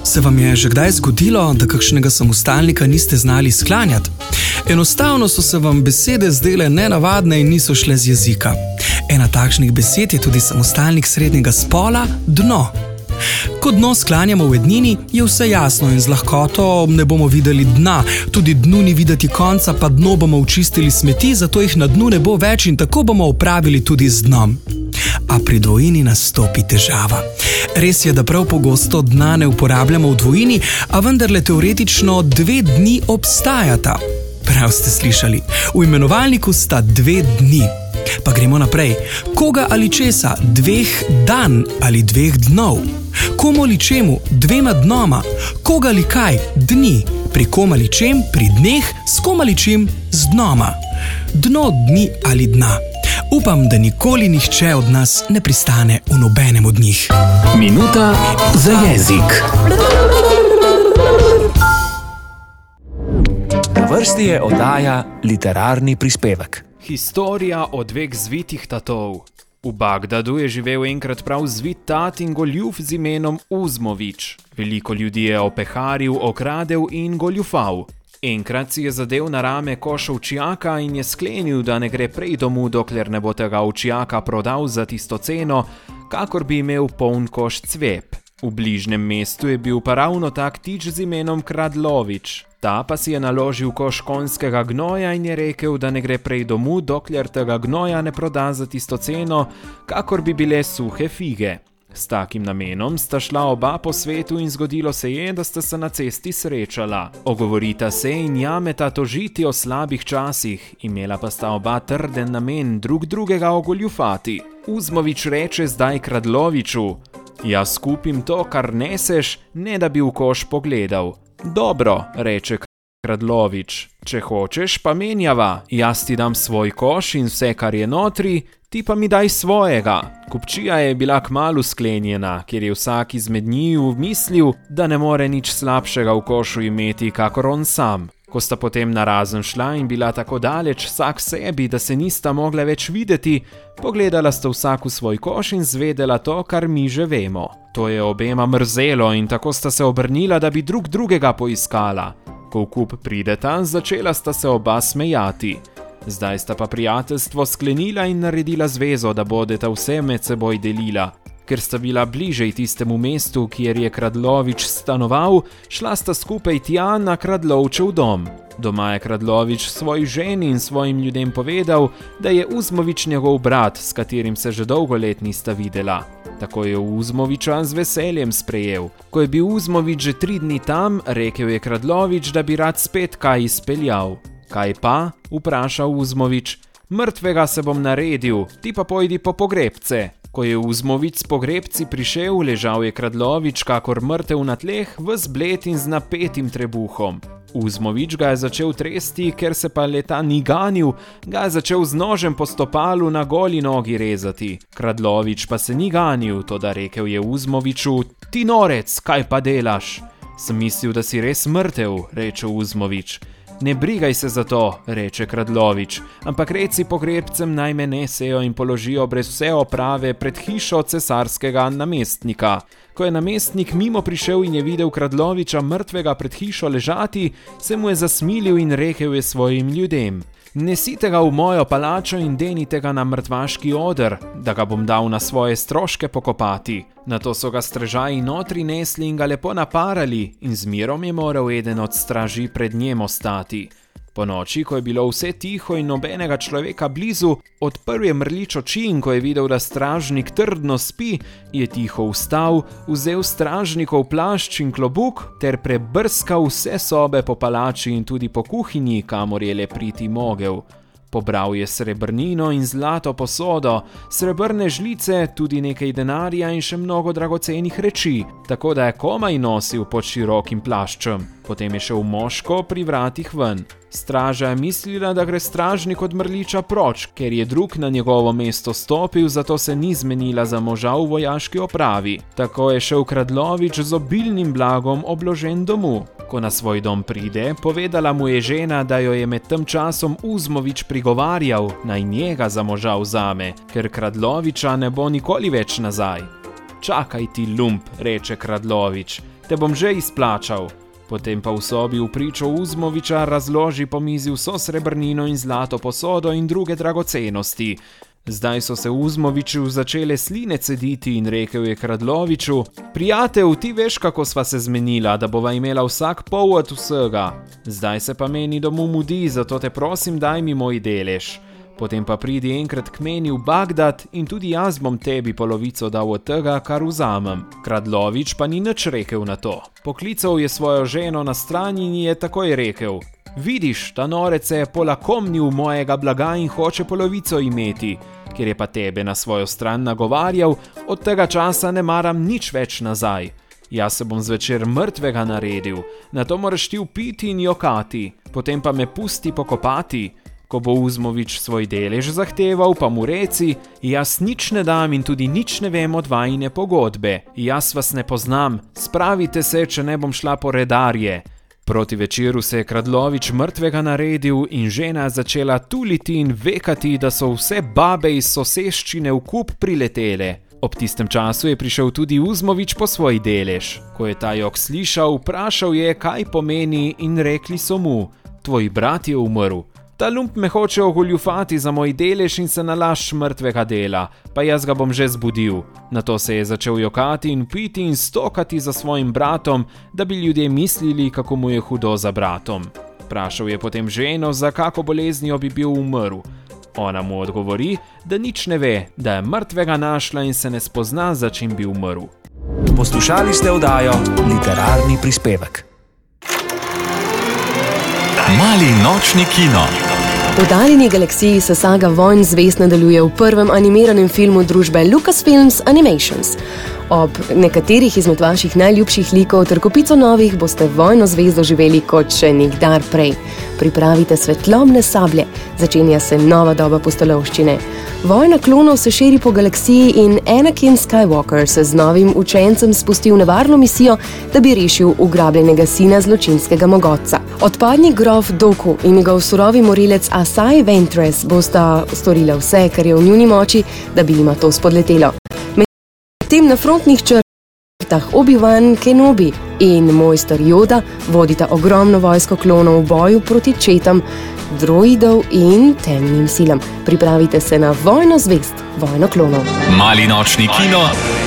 Se vam je že kdaj zgodilo, da kakšnega samostalnika niste znali sklanjati? Enostavno so se vam besede zdele nenavadne in niso šle z jezika. Ena takšnih besed je tudi samostalnik srednjega spola, dno. Ko dno sklanjamo v ednini, je vse jasno in z lahkoto ne bomo videli dna. Tudi dnu ni videti konca, pa dno bomo očistili smeti, zato jih na dnu ne bo več in tako bomo opravili tudi z dnom. A pri dvojini nastopi težava. Res je, da prav pogosto dna ne uporabljamo v dvojini, a vendarle teoretično 2 dni obstajata. Prav ste slišali, v imenovalniku sta 2 dni. Pa gremo naprej. Koga ali česa? 2 dan ali 2 dnov? Komu ali čemu? 2 dnoma? Koga ali kaj? Dni. Pri kom ali čem? Pri dneh. S kom ali čim? Z dnoma. Dno, dni ali dna. Upam, da nikoli nihče od nas ne pristane v nobenem od njih. Minuta za jezik. Na vrsti je oddaja Literarni prispevek. Historija o 2 zvitih tatov. V Bagdadu je živel enkrat prav zvit tat in goljuf z imenom Uzmovič. Veliko ljudi je opeharil, okradel in goljufal. Enkrat si je zadev na rame koš ovčjaka in je sklenil, da ne gre prej domov, dokler ne bo tega ovčjaka prodal za tisto ceno, kakor bi imel poln koš cvep. V bližnjem mestu je bil pa ravno tak tič z imenom Kradlovič. Ta pa si je naložil koš konjskega gnoja in je rekel, da ne gre prej domov, dokler tega gnoja ne proda za tisto ceno, kakor bi bile suhe fige. S takim namenom sta šla oba po svetu in zgodilo se je, da sta se na cesti srečala. Ogovorita se in jameta tožiti o slabih časih, imela pa sta oba trden namen drug drugega ogoljufati. Uzmovič reče zdaj Kradloviču: "Jaz kupim to, kar neseš, ne da bi v koš pogledal." "Dobro," reče Kradlovič, "če hočeš, pa menjava. Jaz ti dam svoj koš in vse, kar je notri, ti pa mi daj svojega." Kupčija je bila kmalu sklenjena, ker je vsak izmed njiju mislil, da ne more nič slabšega v košu imeti, kakor on sam. Ko sta potem narazen šla in bila tako daleč vsak sebi, da se nista mogla več videti, pogledala sta vsak v svoj koš in zvedela to, kar mi že vemo. To je obema mrzelo in tako sta se obrnila, da bi drug drugega poiskala. Ko v kup prideta, začela sta se oba smejati. Zdaj sta pa prijateljstvo sklenila in naredila zvezo, da bodeta vse med seboj delila. Ker sta bila bližej tistemu mestu, kjer je Kradlovič stanoval, šla sta skupaj tja na Kradlovčev dom. Doma je Kradlovič svoji ženi in svojim ljudem povedal, da je Uzmovič njegov brat, s katerim se že dolgo let nista videla. Tako je Uzmoviča z veseljem sprejel. Ko je bil Uzmovič že 3 dni tam, rekel je Kradlovič, da bi rad spet kaj izpeljal. "Kaj pa?" vprašal Uzmovič. "Mrtvega se bom naredil, ti pa pojdi po pogrebce." Ko je Uzmovič s pogrebci prišel, ležal je Kradlovič kakor mrtev na tleh, ves bled in z napetim trebuhom. Uzmovič ga je začel tresti, ker se pa leta ni ganil, ga je začel z nožem po stopalu na goli nogi rezati. Kradlovič pa se ni ganil, toda rekel je Uzmoviču: "Ti norec, kaj pa delaš?" "Sem mislil, da si res mrtev," reče Uzmovič. "Ne brigaj se za to," reče Kradlovič, "ampak reci pogrebcem naj me nesejo in položijo brez vse oprave pred hišo cesarskega namestnika." Ko je namestnik mimo prišel in je videl Kradloviča mrtvega pred hišo ležati, se mu je zasmilil in rekel je svojim ljudem: "Nesite ga v mojo palačo in denite ga na mrtvaški oder, da ga bom dal na svoje stroške pokopati." Nato so ga strežaji notri nesli in ga lepo naparali in z mirom je moral eden od straži pred njem ostati. Po noči, ko je bilo vse tiho in nobenega človeka blizu, odprl je mrlič oči in ko je videl, da stražnik trdno spi, je tiho vstal, vzel stražnikov plašč in klobuk ter prebrskal vse sobe po palači in tudi po kuhinji, kamor je le priti mogel. Pobral je srebrnino in zlato posodo, srebrne žlice, tudi nekaj denarja in še mnogo dragocenih reči, tako da je komaj nosil pod širokim plaščem. Potem je šel moško pri vratih ven. Straža je mislila, da gre stražnik od mrliča proč, ker je drug na njegovo mesto stopil, zato se ni zmenila za moža v vojaški opravi. Tako je šel Kradlovič z obilnim blagom obložen domov. Ko na svoj dom pride, povedala mu je žena, da jo je med tem časom Uzmovič prigovarjal, naj njega za moža vzame, ker Kradloviča ne bo nikoli več nazaj. "Čakaj ti, lump," reče Kradlovič, te bom že izplačal. Potem pa v sobi v pričo Uzmoviča razloži po mizi vso srebrnino in zlato posodo in druge dragocenosti. Zdaj so se Uzmoviču začele sline cediti in rekel je Kradloviču: Prijatelj, ti veš, kako sva se zmenila, da bova imela vsak pol od vsega. Zdaj se pa meni domu mudi, zato te prosim, daj mi moj delež. Potem pa pridi enkrat k meni v Bagdad in tudi jaz bom tebi polovico dal od tega, kar vzamem. Kradlovič pa ni nič rekel na to. Poklical je svojo ženo na stran in je takoj rekel: Vidiš, ta norec se je polakomnil mojega blaga in hoče polovico imeti. Ker je pa tebe na svojo stran nagovarjal, od tega časa ne maram nič več nazaj. Jaz se bom zvečer mrtvega naredil, nato moraš ti upiti in jokati, potem pa me pusti pokopati. Ko bo Uzmovič svoj delež zahteval, pa mu reci: Jaz nič ne dam in tudi nič ne vem od vajine pogodbe. Jaz vas ne poznam, spravite se, če ne bom šla po redarje. Proti večeru se je Kradlovič mrtvega naredil in žena začela tuliti in vekati, da so vse babe iz soseščine v kup priletele. Ob tistem času je prišel tudi Uzmovič po svoj delež. Ko je ta jok slišal, vprašal je, kaj pomeni, in rekli so mu: Tvoj brat je umrl. Ta lump me hoče ogoljufati za moj delež in se nalašč mrtvega dela, pa jaz ga bom že zbudil. Nato se je začel jokati in piti in stokati za svojim bratom, da bi ljudje mislili, kako mu je hudo za bratom. Vprašal je potem ženo, za kako boleznijo bi bil umrl. Ona mu odgovori, da nič ne ve, da je mrtvega našla in se ne spozna, za čim bi umrl. Poslušali ste oddajo Literarni prispevek. Mali nočni kino. V oddaljeni galaksiji se saga Vojn zvezd nadaljuje v prvem animiranem filmu družbe Lucasfilms Animations. Ob nekaterih izmed vaših najljubših likov ter kopico novih boste Vojno zvezdo živeli kot še nikdar prej. Pripravite svetlobne sablje, začenja se nova doba pustolovščine. Vojna klonov se širi po galaksiji in Anakin Skywalker se z novim učencem spusti v nevarno misijo, da bi rešil ugrabljenega sina zločinskega mogotca. Odpadni grof Dooku in njegov surovi morilec Asajj Ventress bosta storila vse, kar je v njuni moči, da bi jima to spodletelo. Medtem na frontnih črtah Obi-Wan Kenobi in mojster Yoda vodita ogromno vojsko klonov v boju proti četam, droidov in temnim silam. Pripravite se na Vojno zvezd, Vojno klonov. Mali nočni kino.